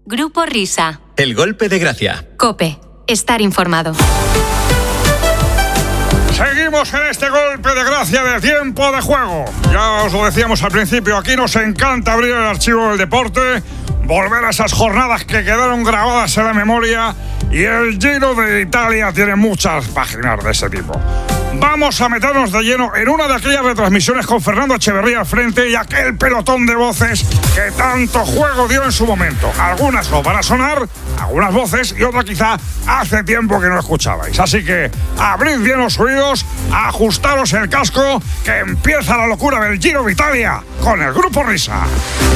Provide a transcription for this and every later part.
Grupo Risa. El golpe de gracia. COPE. Estar informado. Seguimos en este golpe de gracia del tiempo de juego. Ya os lo decíamos al principio, aquí nos encanta abrir el archivo del deporte, volver a esas jornadas que quedaron grabadas en la memoria, y el Giro de Italia tiene muchas páginas de ese tipo. Vamos a meternos de lleno en una de aquellas retransmisiones con Fernando Echeverría al frente y aquel pelotón de voces que tanto juego dio en su momento. Algunas os van a sonar, algunas voces, y otras quizá hace tiempo que no escuchabais. Así que abrid bien los oídos, ajustaros el casco, que empieza la locura del Giro de Italia con el Grupo Risa.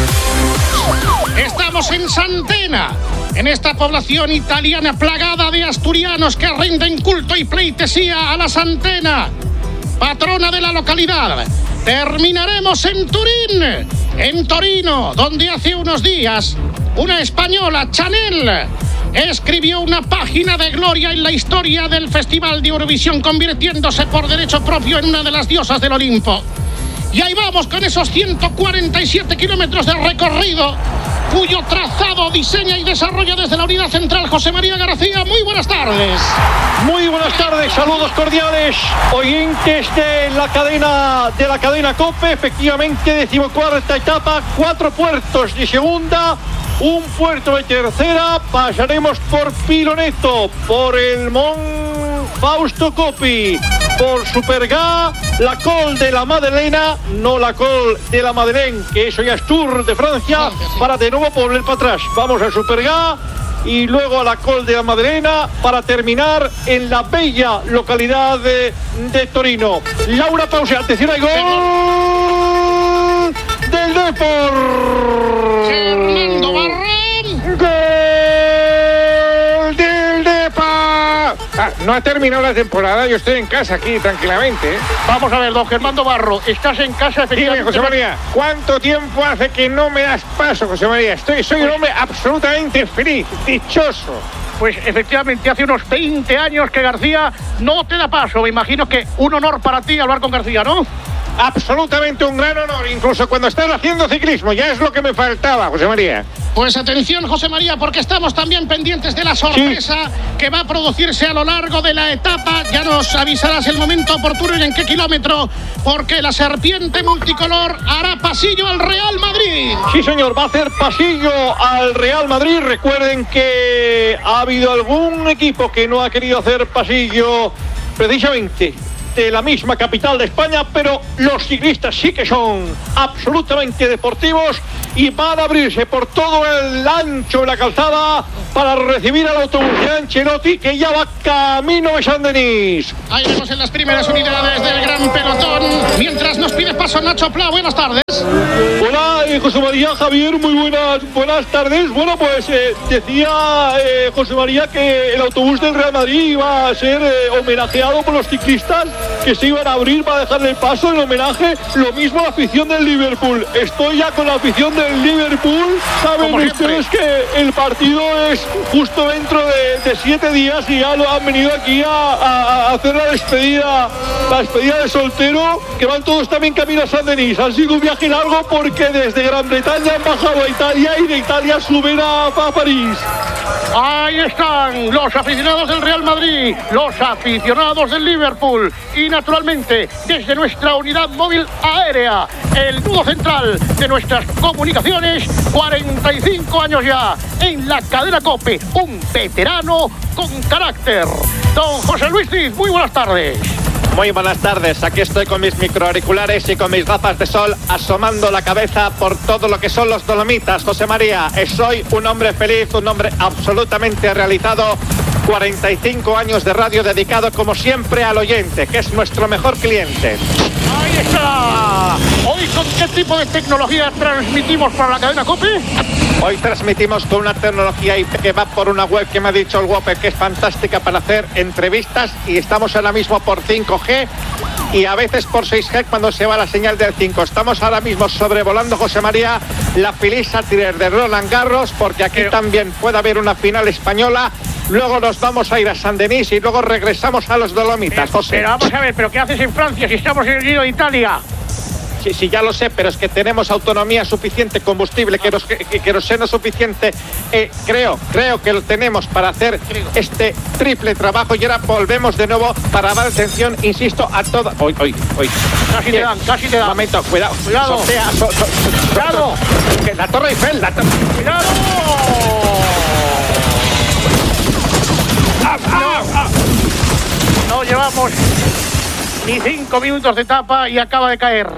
Estamos en Santena, en esta población italiana plagada de asturianos que rinden culto y pleitesía a la Santena, patrona de la localidad. Terminaremos en Turín, en Torino, donde hace unos días una española, Chanel, escribió una página de gloria en la historia del Festival de Eurovisión, convirtiéndose por derecho propio en una de las diosas del Olimpo. Y ahí vamos con esos 147 kilómetros de recorrido, cuyo trazado diseña y desarrolla desde la unidad central José María García. Muy buenas tardes. Muy buenas tardes, saludos cordiales, oyentes de la cadena COPE. Efectivamente, 14ª etapa, 4 puertos de segunda, un puerto de tercera. Pasaremos por Piloneto, por el Mont Fausto Coppi, por Superga, la Col de la Madeleine, no la Col de la Madeleine, que eso ya es Tour de Francia, para de nuevo volver para atrás. Vamos a Superga y luego a la Col de la Madeleine para terminar en la bella localidad de Torino. Laura Pause, atención, hay gol del Depor. Fernando Barrón. No ha terminado la temporada, yo estoy en casa aquí tranquilamente, ¿eh? Vamos a ver, don Germando Barro, estás en casa efectivamente. Dime, José María, ¿cuánto tiempo hace que no me das paso, José María? Soy un hombre absolutamente feliz, dichoso. Pues efectivamente, hace unos 20 años que García no te da paso. Me imagino que un honor para ti hablar con García, ¿no? Absolutamente un gran honor, incluso cuando estás haciendo ciclismo, ya es lo que me faltaba, José María. Pues atención, José María, porque estamos también pendientes de la sorpresa que va a producirse a lo largo de la etapa. Ya nos avisarás el momento oportuno y en qué kilómetro, porque la serpiente multicolor hará pasillo al Real Madrid. Sí, señor, va a hacer pasillo al Real Madrid. Recuerden que ha habido algún equipo que no ha querido hacer pasillo precisamente de la misma capital de España, pero los ciclistas sí que son absolutamente deportivos y van a abrirse por todo el ancho de la calzada para recibir al autobús de Ancelotti, que ya va camino de Saint-Denis. Ahí vemos en las primeras unidades del gran pelotón, mientras nos pide paso Nacho Pla. Buenas tardes. Hola, José María, Javier, muy buenas tardes. Bueno, pues decía José María que el autobús del Real Madrid iba a ser homenajeado por los ciclistas que se iban a abrir para dejarle el paso en homenaje. Lo mismo la afición del Liverpool. Estoy ya con la afición del Liverpool. Saben ustedes que el partido es justo dentro de 7 días y ya lo han venido aquí a hacer la despedida de soltero, que van todos también camino a Saint-Denis. Han sido un viaje largo porque desde Gran Bretaña han bajado a Italia y de Italia suben a París. Ahí están los aficionados del Real Madrid, los aficionados del Liverpool y naturalmente desde nuestra unidad móvil aérea, el nudo central de nuestras comunicaciones, 45 años ya en la cadena COPE, un veterano con carácter. Don José Luis Cid, muy buenas tardes. Muy buenas tardes, aquí estoy con mis microauriculares y con mis gafas de sol asomando la cabeza por todo lo que son los Dolomitas. José María, soy un hombre feliz, un hombre absolutamente realizado. 45 años de radio dedicado como siempre al oyente, que es nuestro mejor cliente. ¡Ahí está! ¿Hoy con qué tipo de tecnología transmitimos para la cadena COPE? Hoy transmitimos con una tecnología IP que va por una web que me ha dicho el Wope que es fantástica para hacer entrevistas, y estamos ahora mismo por 5G y a veces por 6G cuando se va la señal del 5. Estamos ahora mismo sobrevolando, José María, la Filisa Tires de Roland Garros, porque aquí también puede haber una final española. Luego nos vamos a ir a Saint-Denis y luego regresamos a los Dolomitas, José. Pero vamos a ver, ¿pero qué haces en Francia si estamos en el Giro de Italia? Sí, ya lo sé, pero es que tenemos autonomía suficiente, combustible, queroseno suficiente. Creo que lo tenemos para hacer este triple trabajo y ahora volvemos de nuevo para dar atención, insisto, a todo. Hoy. Casi te dan. Momento, cuidado. Cuidado. Cuidado. La Torre Eiffel, ¡Cuidado! No llevamos ni 5 minutos de etapa y acaba de caer.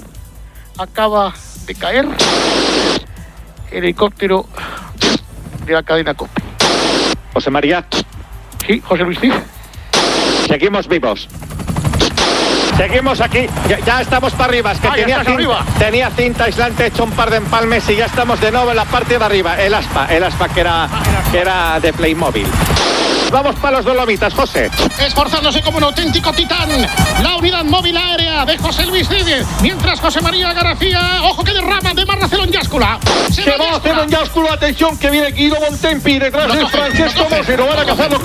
El helicóptero de la cadena COPE. José María. Sí, José Luis Cid. Seguimos vivos. Seguimos aquí, ya estamos para arriba. Es que tenía cinta aislante, hecho un par de empalmes y ya estamos de nuevo en la parte de arriba. El aspa que era de Playmobil. Vamos para los Dolomitas, José. Esforzándose como un auténtico titán, la unidad móvil aérea de José Luis Cid, mientras José María García, ojo que derrama de Marcelo en Yáscula. Se va a hacer en Yáscula, atención, que viene Guido Bontempi, detrás de Francesco Mossi, lo van a cazar, lo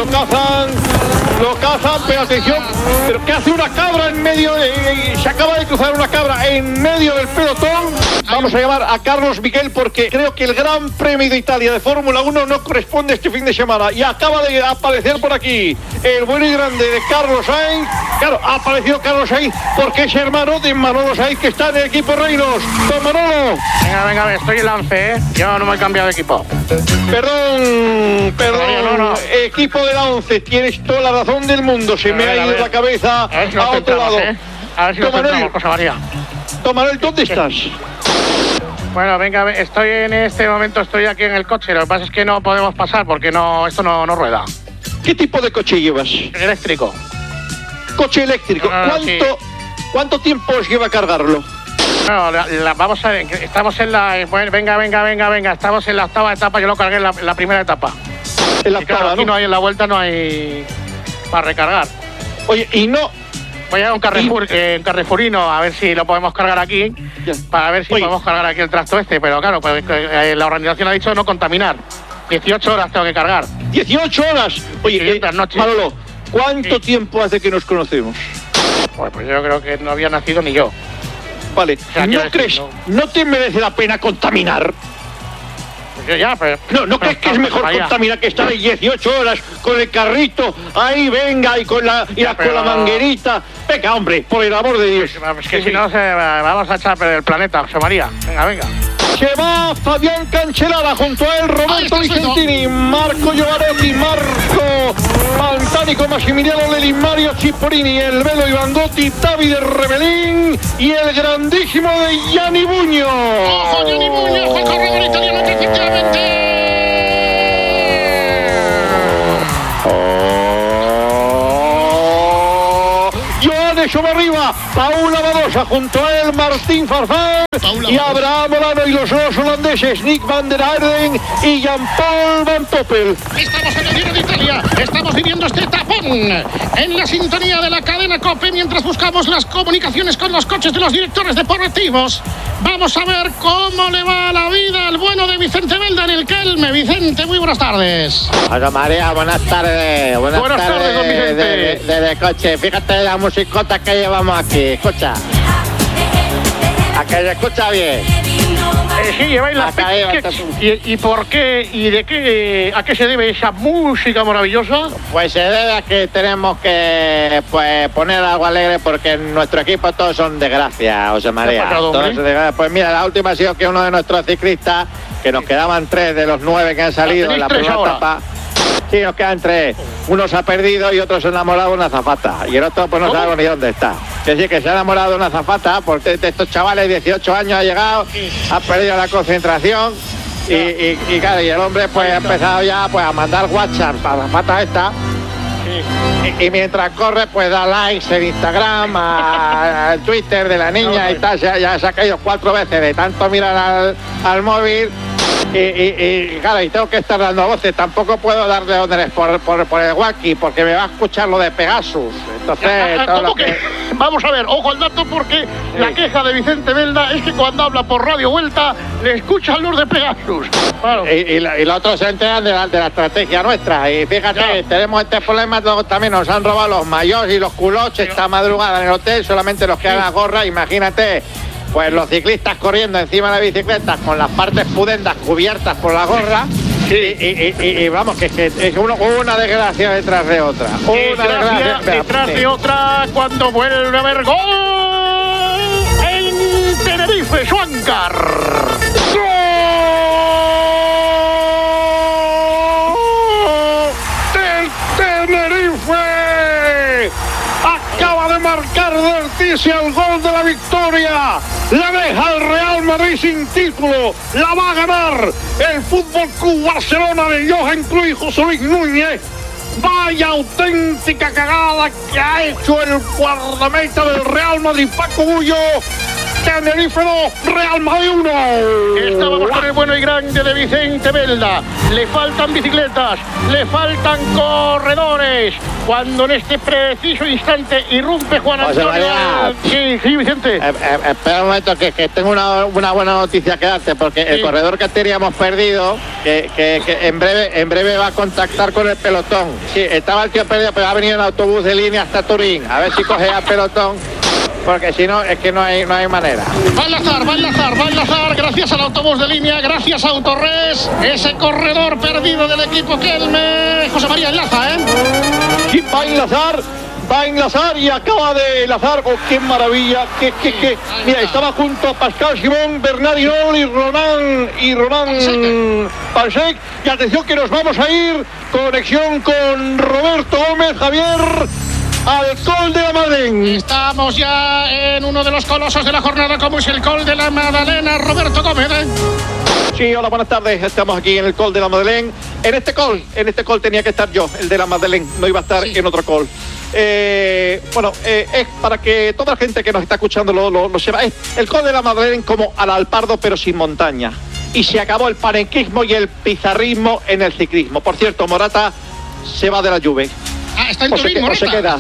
cazan, pero atención, pero ¿qué hace una cabra en medio se acaba de cruzar una cabra en medio del pelotón? Vamos a llamar a Carlos Miguel porque creo que el Gran Premio de Italia de Fórmula 1 no corresponde este fin de semana y acaba de aparecer por aquí el bueno y grande de Carlos Sainz. Claro, ha aparecido Carlos Sainz porque es hermano de Manolo Sainz, que está en el equipo Reinos. Don Manolo. Venga, estoy en la 11, Yo no me he cambiado de equipo. Perdón. No. Equipo de la 11, tienes toda la razón del mundo. Se me ha ido la cabeza a otro lado. A ver si lo centramos, José María. Don Manuel, ¿dónde estás? Bueno, venga, estoy en este momento, estoy aquí en el coche. Lo que pasa es que no podemos pasar porque esto no rueda. ¿Qué tipo de coche llevas? Eléctrico. Coche eléctrico. ¿Cuánto tiempo os lleva cargarlo? No, vamos a ver, estamos en la... Venga, estamos en la octava etapa, yo lo cargué en la primera etapa. En la octava, claro, aquí no hay en la vuelta, no hay para recargar. Oye, y no... Voy a un Carrefourino a ver si lo podemos cargar aquí, para ver si podemos cargar aquí el tracto pero claro, pues, la organización ha dicho no contaminar. 18 horas tengo que cargar. ¿18 horas? Oye, Manolo, ¿cuánto tiempo hace que nos conocemos? Pues yo creo que no había nacido ni yo. Vale, o sea, ¿no te merece la pena contaminar? Pues yo pero... ¿No crees que es mejor contaminar que estar ahí 18 horas con el carrito ahí, venga, y con la manguerita? Venga, hombre, por el amor de Dios. Es que si no, vamos a echar a perder el planeta, José María. Venga. Se va Fabián Cancellara, junto a él Roberto Vicentini, Marco Giovanetti, Marco Pantani, Massimiliano Lelin, Mario Cipollini, el Velo Ivangotti, Davide Rebelín y el grandísimo de Gianni Bugno. ¡Ojo, Gianni Bugno, el corredor italiano que efectivamente... Sobre arriba, Paula Badosa, junto a él Martín Farfán y Abraham Olano, y los dos holandeses Nick van der Aerden y Jean-Paul Van Poppel. Estamos en el Giro de Italia, estamos viviendo este tapón en la sintonía de la cadena COPE mientras buscamos las comunicaciones con los coches de los directores deportivos. Vamos a ver cómo le va la vida al bueno de Vicente Belda en el Kelme. Vicente, muy buenas tardes. Hola María, buenas tardes. Buenas tardes, don Vicente. Desde coche, fíjate la musicota que llevamos aquí, escucha. A que se escucha bien. Sí, lleváis las ¿Y por qué? ¿Y de qué? ¿A qué se debe esa música maravillosa? Pues se debe a que tenemos que poner algo alegre porque en nuestro equipo todos son desgracias, José María. Pues mira, la última ha sido que uno de nuestros ciclistas, que nos quedaban 3 de los 9 que han salido en la primera etapa. Sí, nos quedan 3. Uno se ha perdido y otro se ha enamorado de una azafata. Y el otro pues no sabemos ni dónde está. Es decir, que se ha enamorado de una azafata porque de estos chavales, 18 años ha llegado, ha perdido la concentración y claro, y el hombre pues ha empezado ya pues a mandar WhatsApp a la azafata esta. Y mientras corre pues da likes en Instagram, al Twitter de la niña y tal. Ya se ha caído 4 veces de tanto mirar al móvil. Y claro, y tengo que estar dando voces. Tampoco puedo darle órdenes por el walkie porque me va a escuchar lo de Pegasus. Entonces, ¿cómo que? Vamos a ver, ojo al dato porque la queja de Vicente Belda es que cuando habla por Radio Vuelta le escuchan los de Pegasus. Claro. Y los otros se enteran de la estrategia nuestra. Y fíjate, tenemos este problema. Luego también nos han robado los mayores y los culottes esta madrugada en el hotel. Solamente nos queda la gorra. Imagínate pues los ciclistas corriendo encima de la bicicleta con las partes pudendas cubiertas por la gorra. Y vamos, que es una desgracia detrás de otra. Una desgracia detrás de otra cuando vuelve a haber gol en Tenerife, Schwankar. Acaba de marcar Derticia el gol de la victoria. La deja el Real Madrid sin título. La va a ganar el Fútbol Club Barcelona de Johan Cruyff y José Luis Núñez. Vaya auténtica cagada que ha hecho el guardameta del Real Madrid, Paco Bullo. Tenerife 2, Real Madrid 1. Estábamos con el bueno y grande de Vicente Belda. Le faltan bicicletas, le faltan corredores. Cuando en este preciso instante irrumpe Juan Antonio. Sí, Vicente. Espera un momento, que tengo una buena noticia que darte, porque el corredor que teníamos perdido, que en breve va a contactar con el pelotón. Sí, estaba el tío perdido, pero ha venido en autobús de línea hasta Turín. A ver si coge al pelotón. Porque si no, es que no hay manera. Va a enlazar, gracias al autobús de línea, gracias a Autorres, ese corredor perdido del equipo Kelme. José María enlaza, Sí, va a enlazar y acaba de enlazar. Oh, qué maravilla, mira, estaba junto a Pascal Simón, Bernard Hinault y Ronan Pansec. Y atención que nos vamos a ir, conexión con Roberto Gómez, Javier, al Col de la Madeleine. Estamos ya en uno de los colosos de la jornada, como es el Col de la Madalena. Roberto Gómez. Sí, hola, buenas tardes. Estamos aquí en el Col de la Madeleine. En este col tenía que estar yo, el de la Madeleine. No iba a estar en otro col. Es para que toda la gente que nos está escuchando lo sepa. Es el Col de la Madeleine como al Alpardo, pero sin montaña. Y se acabó el panenquismo y el pizarrismo en el ciclismo. Por cierto, Morata se va de la Juve. Está en Turín, Morata. O se queda,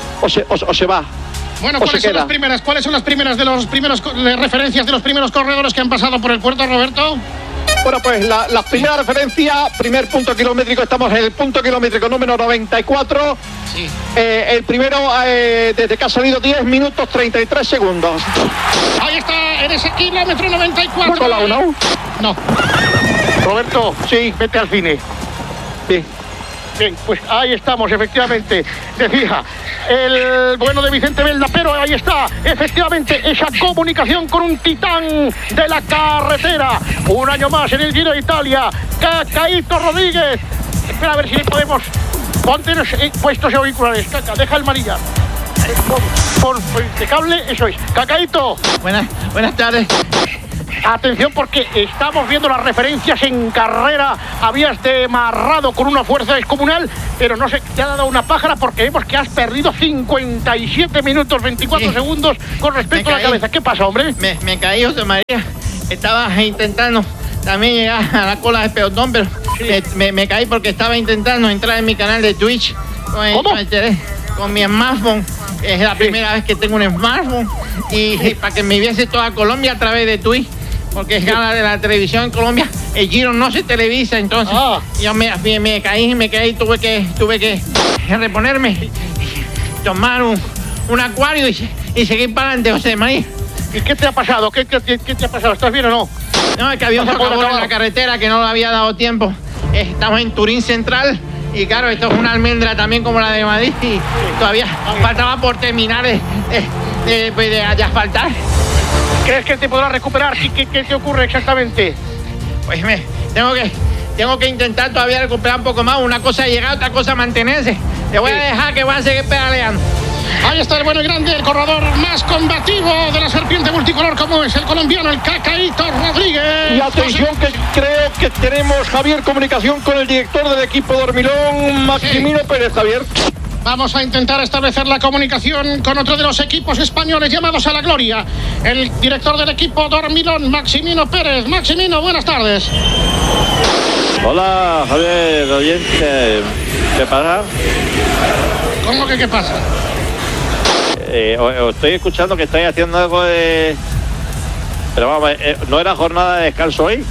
o se va. Bueno, ¿cuáles son las primeras de los primeros referencias de los primeros corredores que han pasado por el puerto, Roberto? Bueno, pues la primera referencia, primer punto kilométrico, estamos en el punto kilométrico número 94. Sí. El primero, desde que ha salido 10 minutos 33 segundos. Ahí está, en ese kilómetro 94. ¿Colado, no? No. Roberto, sí, vete al cine. Sí. Bien, pues ahí estamos, efectivamente. Decía el bueno de Vicente Belda, pero ahí está, efectivamente, esa comunicación con un titán de la carretera. Un año más en el Giro de Italia, Cacaíto Rodríguez. Espera a ver si podemos. Ponte puestos auriculares, Caca, deja el manillar. Por el cable, eso es. Cacaíto. Buenas tardes. Atención, porque estamos viendo las referencias en carrera. Habías demarrado con una fuerza descomunal, pero no sé, te ha dado una pájara porque vemos que has perdido 57 minutos 24 segundos con respecto a la cabeza. ¿Qué pasa, hombre? Me caí, José María. Estaba intentando también llegar a la cola del pelotón, pero me caí porque estaba intentando entrar en mi canal de Twitch con mi smartphone. Es la primera vez que tengo un smartphone y para que me viese toda Colombia a través de Twitch. Porque es gana de la televisión en Colombia, el Giro no se televisa, entonces yo me caí, tuve que reponerme, tomar un acuario y seguir para adelante, José María. ¿Y qué te ha pasado? ¿Qué te ha pasado? ¿Estás bien o no? No, es que había un socavón en la carretera que no le había dado tiempo. Estamos en Turín Central y claro, esto es una almendra también como la de Madrid y todavía faltaba por terminar de asfaltar. ¿Crees que te podrás recuperar? ¿Qué te ocurre exactamente? Pues tengo que intentar todavía recuperar un poco más. Una cosa es llegar, otra cosa mantenerse. Te voy a dejar que voy a seguir pedaleando. Ahí está el bueno y grande, el corredor más combativo de la serpiente multicolor, como es el colombiano, el Cacaíto Rodríguez. Y atención, que creo que tenemos, Javier, comunicación con el director del equipo Dormilón, Maximino Pérez. Javier. Vamos a intentar establecer la comunicación con otro de los equipos españoles llamados a la gloria. El director del equipo Dormilón, Maximino Pérez. Maximino, buenas tardes. Hola, Javier, oyente. ¿Qué pasa? ¿Cómo que qué pasa? Os estoy escuchando que estáis haciendo algo de... Pero vamos, ¿no era jornada de descanso hoy?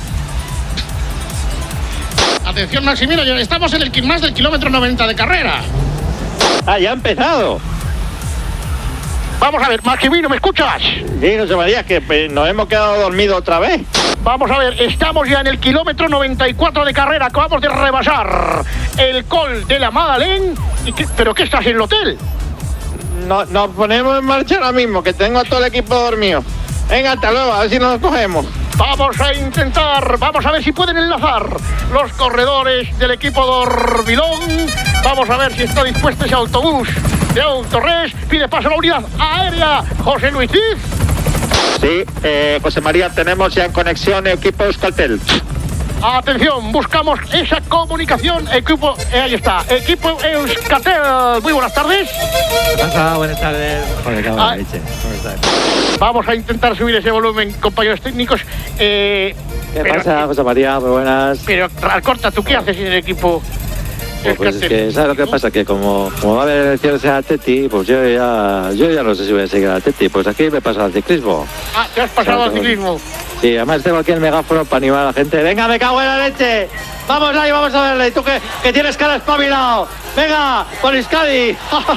Atención, Maximino, ya estamos en el más del kilómetro 90 de carrera. Ah, ya ha empezado. Vamos a ver, Maximino, ¿me escuchas? Sí, José María, que nos hemos quedado dormidos otra vez. Vamos a ver, estamos ya en el kilómetro 94 de carrera. Acabamos de rebasar el Col de la Madeleine. ¿Pero qué estás en el hotel? Nos ponemos en marcha ahora mismo, que tengo todo el equipo dormido. Venga, hasta luego, a ver si nos cogemos. Vamos a intentar, vamos a ver si pueden enlazar los corredores del equipo Dormilón. Vamos a ver si está dispuesto ese autobús de Autores. Pide paso a la unidad aérea, José Luis Diz. Sí, José María, tenemos ya en conexión equipo Euskaltel. Atención, buscamos esa comunicación. Equipo, ahí está, equipo Euskaltel. Muy buenas tardes. Buenas tardes. Buenas tardes. Vamos a intentar subir ese volumen, compañeros técnicos. ¿Qué pasa, José María? Muy buenas. Pero, Alcorta, ¿tú qué haces en el equipo? Pues es que, ¿sabes lo que pasa? Que como va a haber elecciones en Atleti, pues yo ya no sé si voy a seguir al Atleti. Pues aquí me pasa al ciclismo. Ah, ¿te has pasado al ciclismo? Sí, además tengo aquí el megáfono para animar a la gente. ¡Venga, me cago en la leche! ¡Vamos ahí, vamos a verle! ¡Tú que tienes cara espabilado! ¡Venga, por Euskadi!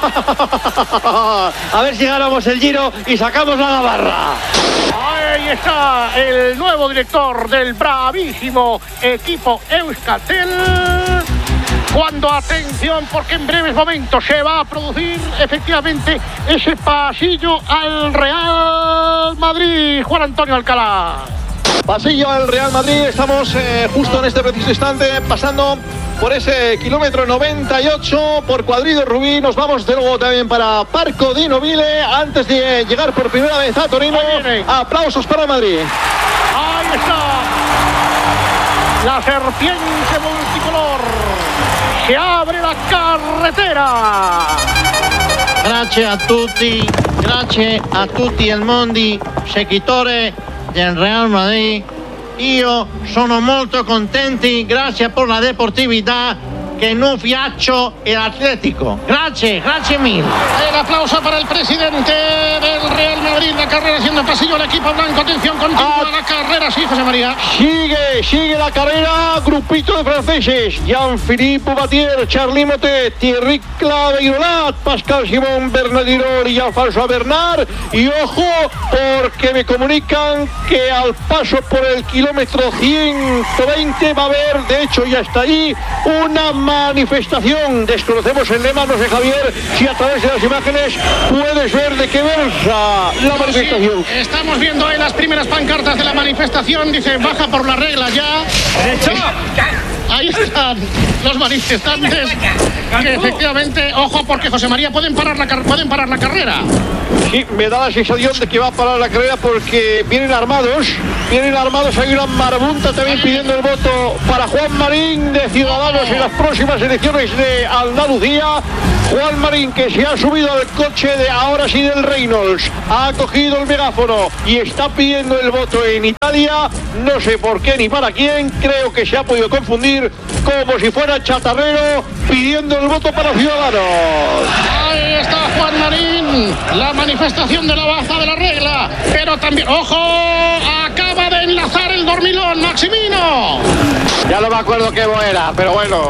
A ver si ganamos el Giro y sacamos la Navarra. Ahí está el nuevo director del bravísimo equipo Euskaltel. Cuando, atención, porque en breves momentos se va a producir efectivamente ese pasillo al Real Madrid. Juan Antonio Alcalá. Pasillo al Real Madrid, estamos justo en este preciso instante pasando por ese kilómetro 98 por Cuadrido Rubí. Nos vamos de nuevo también para Parco di Nobile antes de llegar por primera vez a Torino. Aplausos para Madrid. Ahí está la serpiente multicolor. Se abre la carretera. Grazie a tutti il mondi, seguitore del Real Madrid. Io sono molto contenti, grazie per la deportività che non fiaccio el Atlético. Grazie mille. El aplauso para el presidente del Real Madrid. La carrera haciendo pasillo al equipo blanco. Atención, continúa la carrera, sí, José María. Sigue la carrera. Grupito de franceses. Jean-Philippe Batier, Charly Motet, Thierry Claveyrolat, Pascal Simón, Bernardino y Alfonso Bernard. Y ojo, porque me comunican que al paso por el kilómetro 120 va a haber, de hecho ya está ahí, una manifestación. Desconocemos el lema, no sé, Javier, si a través de las imágenes puedes ver de qué versa la manifestación. Sí, estamos viendo ahí las primeras pancartas de la manifestación. Dice, baja por la regla ya. Ahí están los manifestantes que efectivamente, ojo, porque José María pueden parar la carrera. Sí, me da la sensación de que va a parar la carrera porque vienen armados, hay una marabunta también pidiendo el voto para Juan Marín de Ciudadanos en las próximas elecciones de Andalucía. Juan Marín, que se ha subido al coche de ahora sí del Reynolds, ha cogido el megáfono y está pidiendo el voto en Italia. No sé por qué ni para quién, creo que se ha podido confundir, como si fuera chatarrero pidiendo el voto para Ciudadanos. Ahí está Juan Marín, la manifestación de la baja de la regla, pero también, ojo, acaba de enlazar el dormilón, Maximino. Ya no me acuerdo qué era, pero bueno,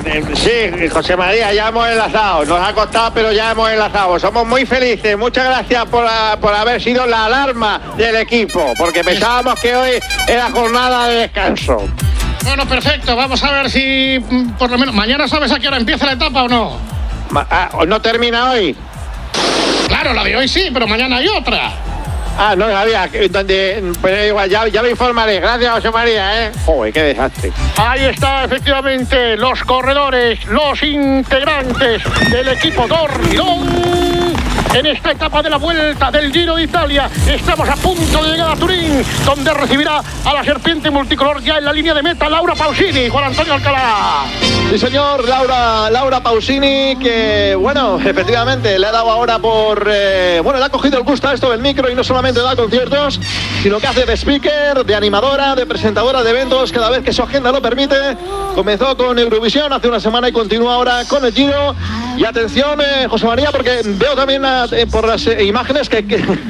sí, José María, ya hemos enlazado. Nos ha costado, pero ya hemos enlazado. Somos muy felices. Muchas gracias por haber sido la alarma del equipo, porque pensábamos que hoy era jornada de descanso. Bueno, perfecto. Vamos a ver si por lo menos mañana sabes a qué hora empieza la etapa o no. ¿No termina hoy? Claro, la de hoy sí, pero mañana hay otra. Ah, no sabía, pues igual, ya me informaré. Gracias, José María, Joder, qué desastre. Ahí está, efectivamente, los corredores, los integrantes del equipo Dormilón. En esta etapa de la vuelta del Giro de Italia, estamos a punto de llegar a Turín, donde recibirá a la serpiente multicolor ya en la línea de meta Laura Pausini. Juan Antonio Alcalá. Sí, señor, Laura Pausini, que, bueno, efectivamente, le ha dado ahora le ha cogido el gusto a esto del micro y no solamente da conciertos, sino que hace de speaker, de animadora, de presentadora de eventos cada vez que su agenda lo permite. Comenzó con Eurovisión hace una semana y continúa ahora con el Giro. Y atención, José María, porque veo también por las imágenes que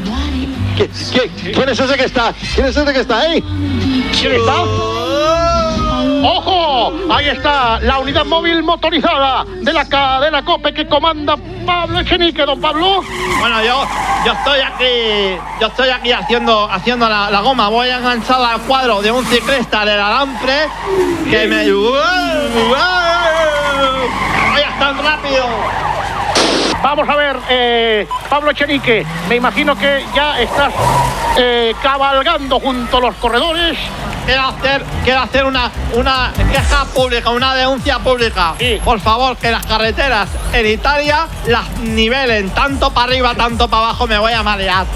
¿quién es ese que está? ¿Quién es ese que está ahí? ¿Quién está? ¡Ojo! Ahí está la unidad móvil motorizada de la cadena COPE que comanda Pablo Echenique. Don Pablo. Bueno, yo estoy aquí haciendo la goma. Voy enganchado al cuadro de un ciclista de la Lampre que me... ¡Voy tan rápido! Vamos a ver, Pablo Echenique, me imagino que ya estás cabalgando junto a los corredores. Quiero hacer una queja pública, una denuncia pública. Sí. Por favor, que las carreteras en Italia las nivelen tanto para arriba, tanto para abajo, me voy a marear.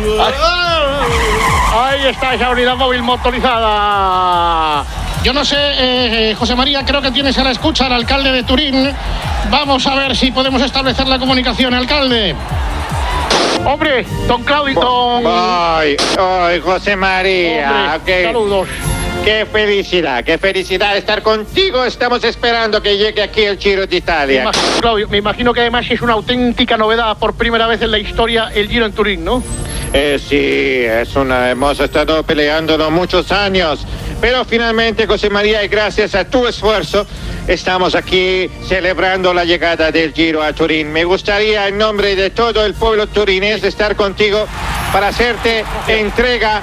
Ahí está esa unidad móvil motorizada. Yo no sé, José María, creo que tienes a la escucha al alcalde de Turín. Vamos a ver si podemos establecer la comunicación, alcalde. Hombre, don Claudio, Ay, José María. Hombre, saludos. Qué felicidad estar contigo. Estamos esperando que llegue aquí el Giro de Italia. Claudio, me imagino que además es una auténtica novedad por primera vez en la historia el Giro en Turín, ¿no? Sí, hemos estado peleándolo muchos años, pero finalmente, José María, y gracias a tu esfuerzo, estamos aquí celebrando la llegada del Giro a Turín. Me gustaría, en nombre de todo el pueblo turinés, estar contigo para hacerte entrega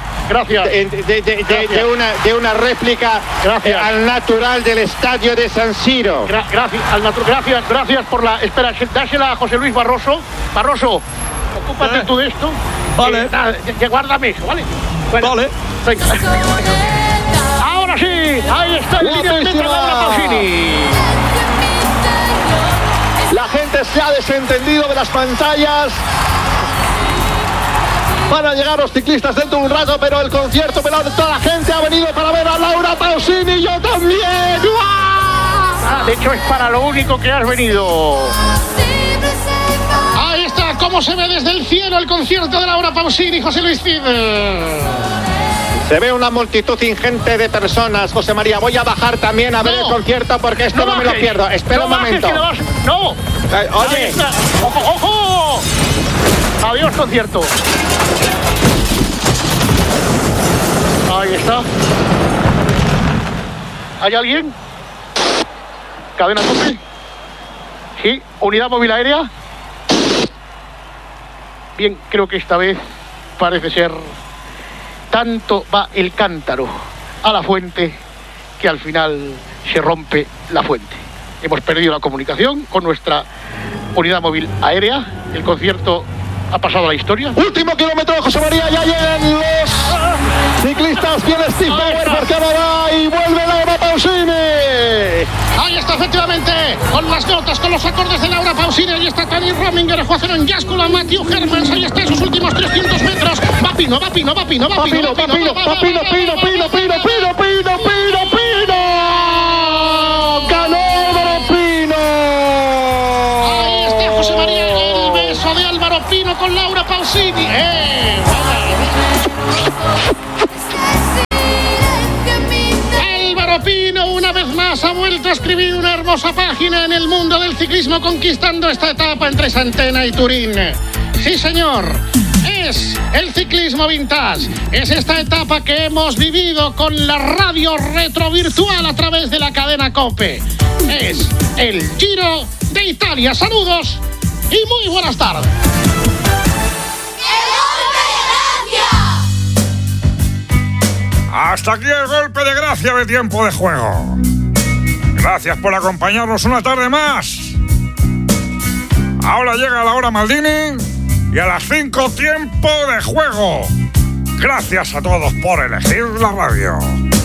de una réplica al natural del estadio de San Siro. Gracias por la... Espera, dásela a José Luis Barroso. Barroso, ocúpate tú de esto. Vale. Guárdame eso, ¿vale? Bueno, Vale. Venga. Ahora sí, ahí está el líder de Laura Pausini. La gente se ha desentendido de las pantallas. Van a llegar los ciclistas dentro de un rato, pero el concierto pelado de toda la gente ha venido para ver a Laura Pausini. Yo también. De hecho, es para lo único que has venido. Ahí está, cómo se ve desde el cielo el concierto de Laura Pausini, José Luis Cid. Se ve una multitud ingente de personas, José María. Voy a bajar también a ver el concierto porque esto no me lo pierdo. Espera un momento. ¡No! Oye. ¡Ojo! Adiós, concierto. Ahí está. ¿Hay alguien? ¿Cadena COPE? Sí, unidad móvil aérea. Bien, creo que esta vez parece ser... Tanto va el cántaro a la fuente que al final se rompe la fuente. Hemos perdido la comunicación con nuestra unidad móvil aérea. El concierto ha pasado a la historia. Último kilómetro, José María, ya llegan los ciclistas. Viene Steve Bauer por Canadá y vuelve Laura Pausini. Ahí está, efectivamente, con las notas, con los acordes de Laura Pausini. Ahí está Tani Rominger, Juan Yáscula, Matthew Hermans. Ahí está en sus últimos 300 metros. Va Pino. Ganó Álvaro Pino. Ahí está José María, el beso de Álvaro Pino con Laura Pausini. Álvaro Pino una vez más ha vuelto a escribir una hermosa página en el mundo del ciclismo, conquistando esta etapa entre Santena y Turín. Sí, señor. Es el ciclismo vintage. Es esta etapa que hemos vivido con la radio retrovirtual a través de la cadena COPE. Es el Giro de Italia. Saludos y muy buenas tardes. Hasta aquí el golpe de gracia de tiempo de juego. Gracias por acompañarnos una tarde más. Ahora llega la hora Maldini y a las 5 tiempo de juego. Gracias a todos por elegir la radio.